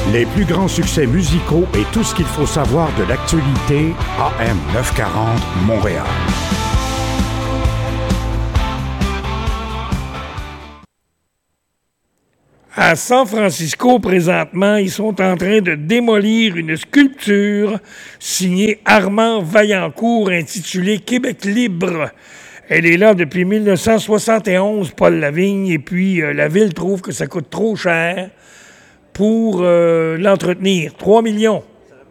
Les plus grands succès musicaux et tout ce qu'il faut savoir de l'actualité, AM 940 Montréal. À San Francisco, présentement, ils sont en train de démolir une sculpture signée Armand Vaillancourt intitulée « Québec libre ». Elle est là depuis 1971, Paul Lavigne, et puis la Ville trouve que ça coûte trop cher pour l'entretenir. 3 millions.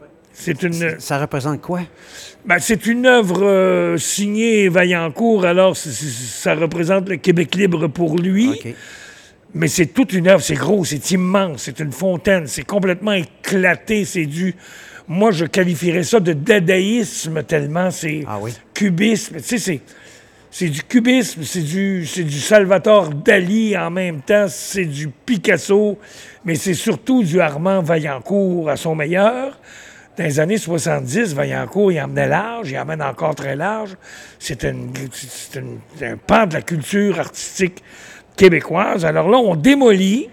Ça représente quoi? Ben, c'est une œuvre signée Vaillancourt, alors ça représente le Québec libre pour lui. Okay. Mais c'est toute une œuvre, c'est gros, c'est immense, c'est une fontaine, c'est complètement éclaté, c'est du... Moi, je qualifierais ça de dadaïsme tellement c'est cubisme. Tu sais, c'est du cubisme, c'est du Salvatore Dali en même temps, c'est du Picasso, mais c'est surtout du Armand Vaillancourt à son meilleur. Dans les années 70, Vaillancourt, il emmenait large, il emmène encore très large. C'est un pan de la culture artistique québécoise. Alors là, on démolit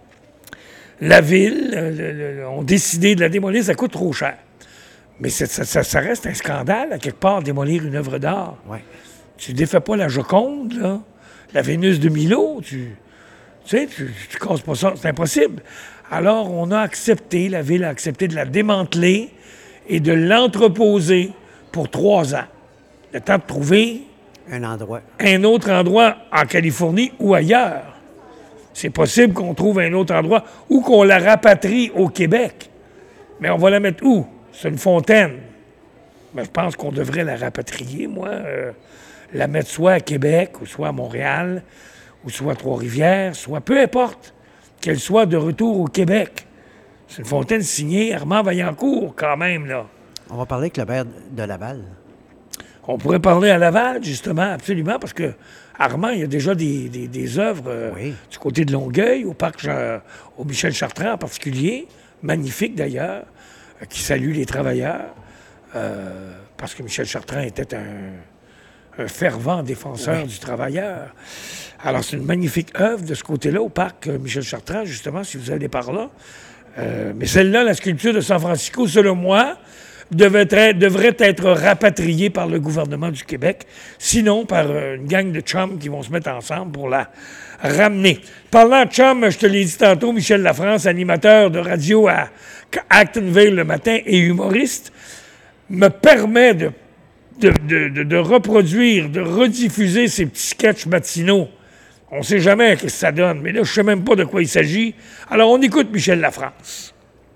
la ville, on décidé de la démolir, ça coûte trop cher. Mais ça reste un scandale, à quelque part, démolir une œuvre d'art. Ouais. Tu défais pas la Joconde, là, la Vénus de Milo, tu casses pas ça, c'est impossible. Alors, on a accepté, la ville a accepté de la démanteler et de l'entreposer pour 3 ans. Le temps de trouver un autre endroit en Californie ou ailleurs. C'est possible qu'on trouve un autre endroit ou qu'on la rapatrie au Québec. Mais on va la mettre où? C'est une fontaine. Mais je pense qu'on devrait la rapatrier, moi. La mettre soit à Québec, ou soit à Montréal, ou soit à Trois-Rivières, soit peu importe, qu'elle soit de retour au Québec. C'est une fontaine signée Armand Vaillancourt, quand même, là. On va parler avec le maire de Laval. On pourrait parler à Laval, justement, absolument, parce que Armand, il y a déjà des œuvres du côté de Longueuil, au parc au Michel Chartrand en particulier, magnifique d'ailleurs, qui salue les travailleurs, parce que Michel Chartrand était un fervent défenseur du travailleur. Alors, c'est une magnifique œuvre de ce côté-là, au parc Michel Chartrand, justement, si vous allez par là. Mais celle-là, la sculpture de San Francisco, selon moi, devrait être rapatriée par le gouvernement du Québec, sinon par une gang de chums qui vont se mettre ensemble pour la ramener. Parlant de chums, je te l'ai dit tantôt, Michel Lafrance, animateur de radio à Actonville le matin et humoriste, me permet de reproduire, de rediffuser ces petits sketchs matinaux. On ne sait jamais ce que ça donne, mais là, je ne sais même pas de quoi il s'agit. Alors, on écoute Michel Lafrance.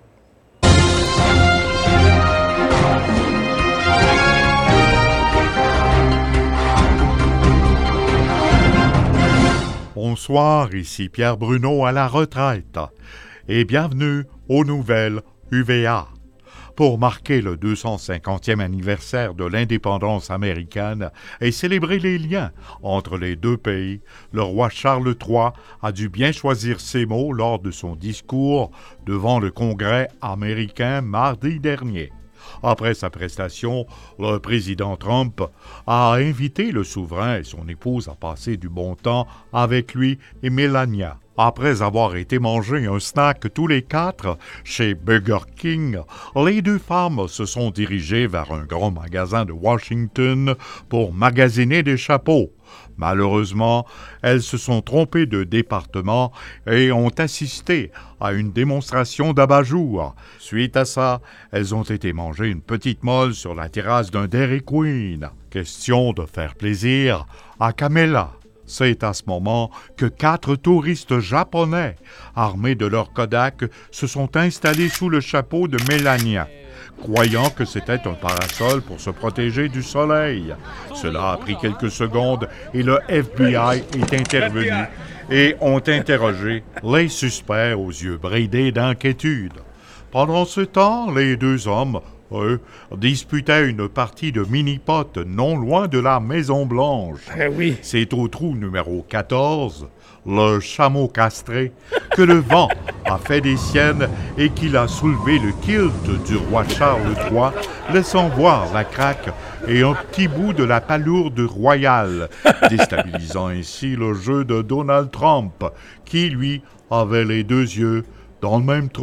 Bonsoir, ici Pierre Bruno à la retraite et bienvenue aux nouvelles UVA. Pour marquer le 250e anniversaire de l'indépendance américaine et célébrer les liens entre les deux pays, le roi Charles III a dû bien choisir ses mots lors de son discours devant le Congrès américain mardi dernier. Après sa prestation, le président Trump a invité le souverain et son épouse à passer du bon temps avec lui et Melania. Après avoir été manger un snack tous les 4 chez Burger King, les 2 femmes se sont dirigées vers un grand magasin de Washington pour magasiner des chapeaux. Malheureusement, elles se sont trompées de département et ont assisté à une démonstration d'abat-jour. Suite à ça, elles ont été manger une petite molle sur la terrasse d'un Dairy Queen. Question de faire plaisir à Camilla. C'est à ce moment que 4 touristes japonais, armés de leur Kodak, se sont installés sous le chapeau de Melania, croyant que c'était un parasol pour se protéger du soleil. Cela a pris quelques secondes et le FBI est intervenu et ont interrogé les suspects aux yeux bridés d'inquiétude. Pendant ce temps, les 2 hommes, eux, disputaient une partie de mini-pot non loin de la Maison-Blanche. Oui. C'est au trou numéro 14, le chameau castré, que le vent a fait des siennes et qu'il a soulevé le kilt du roi Charles III, laissant voir la craque et un petit bout de la palourde royale, déstabilisant ainsi le jeu de Donald Trump, qui, lui, avait les 2 yeux dans le même trou.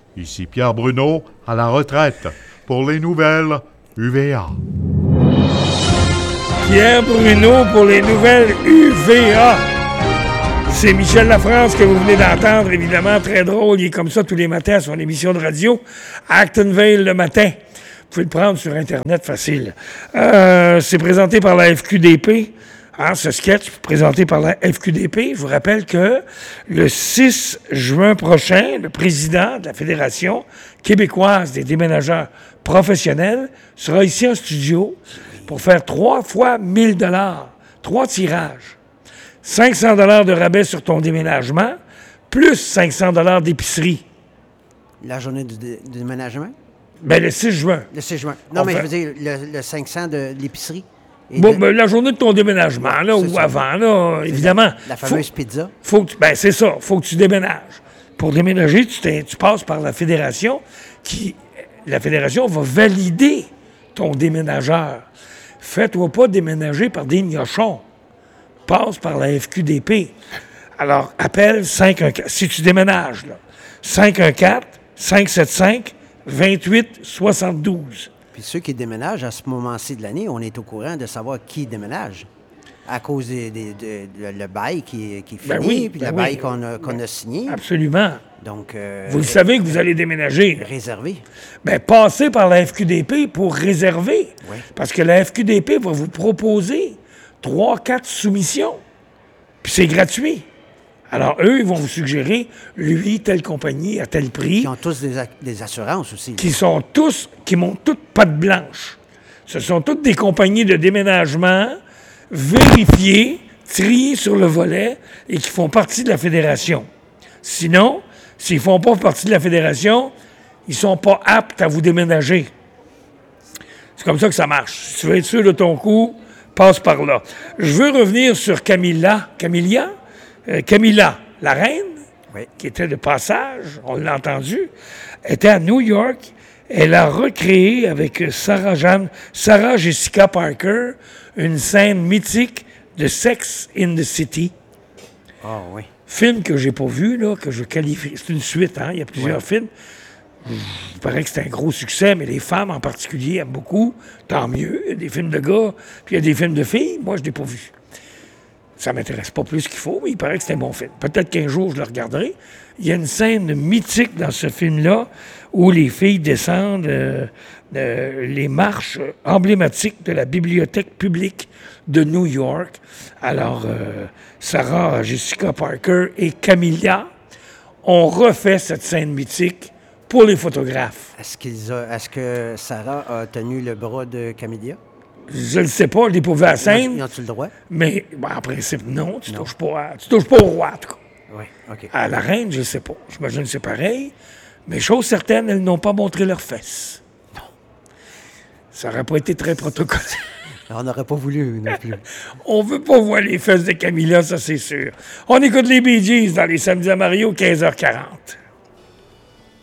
Ici Pierre Bruno, à la retraite, pour les nouvelles UVA. Pierre Bruno pour les nouvelles UVA. C'est Michel Lafrance que vous venez d'entendre, évidemment, très drôle. Il est comme ça tous les matins à son émission de radio, Actonville le matin. Vous pouvez le prendre sur Internet facile. C'est présenté par la FQDP. Ce sketch présenté par la FQDP. Je vous rappelle que le 6 juin prochain, le président de la Fédération québécoise des déménageurs professionnels sera ici en studio pour faire 3 fois 1 000 $, 3 tirages. 500 $ de rabais sur ton déménagement, plus 500 $ d'épicerie. La journée du déménagement? Bien, le 6 juin. Le 6 juin. Non, mais je veux dire, le 500 de l'épicerie. Ben, la journée de ton déménagement, là, ou ça. Avant, là, évidemment. La fameuse pizza. C'est ça. Faut que tu déménages. Pour déménager, tu passes par la fédération la fédération va valider ton déménageur. Fais-toi pas déménager par des gnochons. Passe par la FQDP. Alors, appelle 514. Si tu déménages, là, 514-575-2872. Puis ceux qui déménagent à ce moment-ci de l'année, on est au courant de savoir qui déménage. À cause le bail qui est fini, puis le bail qu'on a signé. Absolument. Donc, vous le savez que vous allez déménager. Réserver. Bien, passez par la FQDP pour réserver. Oui. Parce que la FQDP va vous proposer 3-4 soumissions. Puis c'est gratuit. Alors, eux, ils vont vous suggérer, lui, telle compagnie, à tel prix. Qui ont tous des assurances aussi. Qui m'ont toutes patte blanche. Ce sont toutes des compagnies de déménagement vérifiées, triées sur le volet et qui font partie de la fédération. Sinon, s'ils ne font pas partie de la fédération, ils ne sont pas aptes à vous déménager. C'est comme ça que ça marche. Si tu veux être sûr de ton coup, passe par là. Je veux revenir sur Camilla, la reine, qui était de passage, on l'a entendu, était à New York. Elle a recréé avec Sarah Jessica Parker une scène mythique de Sex in the City. Ah oui. Film que j'ai pas vu, là, que je qualifie. C'est une suite, hein? Il y a plusieurs films. Il paraît que c'est un gros succès, mais les femmes en particulier aiment beaucoup. Tant mieux. Il y a des films de gars, puis il y a des films de filles. Moi, je ne l'ai pas vu. Ça ne m'intéresse pas plus qu'il faut, mais il paraît que c'est un bon film. Peut-être qu'un jour, je le regarderai. Il y a une scène mythique dans ce film-là où les filles descendent les marches emblématiques de la bibliothèque publique de New York. Alors, Sarah Jessica Parker et Camilla ont refait cette scène mythique pour les photographes. Est-ce que Sarah a tenu le bras de Camilla? Je ne sais pas, je l'ai pas vu à la scène. Ils ont-tu le droit? Mais en principe, non. Tu ne touches pas au roi, en tout cas. Oui, OK. À la reine, je ne sais pas. J'imagine que c'est pareil. Mais chose certaine, elles n'ont pas montré leurs fesses. Non. Ça n'aurait pas été très protocolaire. On n'aurait pas voulu non plus. On veut pas voir les fesses de Camilla, ça c'est sûr. On écoute les Bee Gees dans les Samedis à Mario, 15h40.